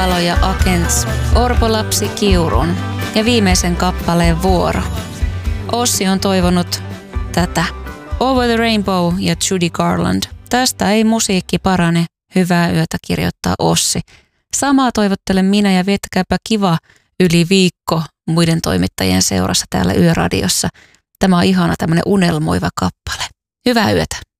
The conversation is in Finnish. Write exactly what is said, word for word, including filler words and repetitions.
Alo ja Agents, Orpolapsi Kiurun ja viimeisen kappaleen vuoro. Ossi on toivonut tätä. Over the Rainbow ja Judy Garland. Tästä ei musiikki parane. Hyvää yötä, kirjoittaa Ossi. Samaa toivottelen minä ja viettäkääpä kiva yli viikko muiden toimittajien seurassa täällä Yöradiossa. Tämä on ihana tämmöinen unelmoiva kappale. Hyvää yötä.